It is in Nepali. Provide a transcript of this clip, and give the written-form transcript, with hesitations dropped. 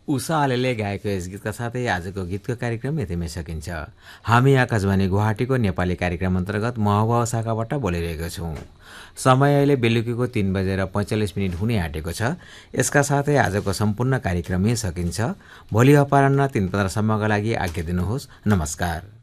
उषा आलेले गाएको यस गीतका साथै आजको गीतको कार्यक्रम यतिमै सकिन्छ। हामी आकाशवाणी गुवाहाटीको नेपाली कार्यक्रम अन्तर्गत महबुबा शाखाबाट बोलिरहेको छौँ। समय अहिले बेलुकीको 3:45 हुने आँटेको छ। यसका साथै आजको सम्पूर्ण कार्यक्रम यही सकिन्छ। भोलि अपराह्न 3:15 सम्मका लागि आज्ञा दिनुहोस्। नमस्कार।